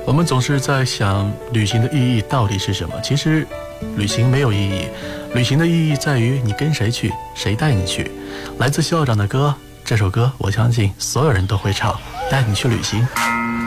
我们总是在想旅行的意义到底是什么？其实旅行没有意义，旅行的意义在于你跟谁去，谁带你去。来自校长的歌，这首歌我相信所有人都会唱，带你去旅行。